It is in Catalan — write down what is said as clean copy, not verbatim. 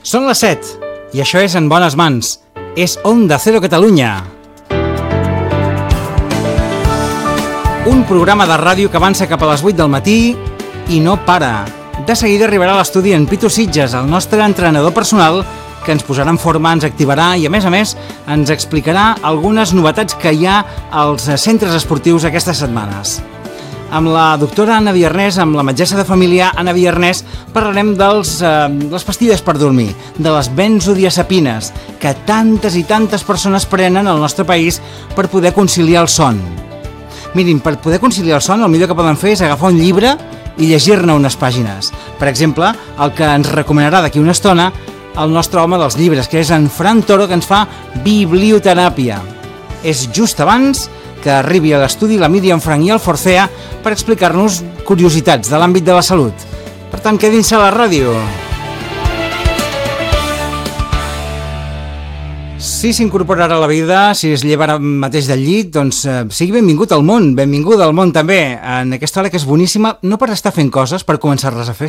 Són les 7 i això és En Bones Mans. És Onda Cero Catalunya. Un programa de ràdio que avança cap a les 8 del matí i no para. De seguida arribarà a l'estudi en Pitu Sitges, el nostre entrenador personal, que ens posarà en forma, ens activarà i, a més, ens explicarà algunes novetats que hi ha als centres esportius aquestes setmanes. Amb la doctora Anna Viernès, amb la metgessa de família Anna Viernès, parlarem de les pastilles per dormir, de les benzodiazepines, que tantes i tantes persones prenen al nostre país per poder conciliar el son. Mirin, per poder conciliar el son, el millor que poden fer és agafar un llibre i llegir-ne unes pàgines. Per exemple, el que ens recomanarà d'aquí una estona el nostre home dels llibres, que és en Fran Toro, que ens fa biblioteràpia. És just abans que arribi a l'estudi la Míriam Frank i el Forcea per explicar-nos curiositats de l'àmbit de la salut. Per tant, quedin-se a la ràdio. Si s'incorporarà a la vida, si es lleva ara mateix del llit, doncs sigui benvingut al món, benvinguda al món també, en aquesta hora que és boníssima, no per estar fent coses, per començar-les a fer,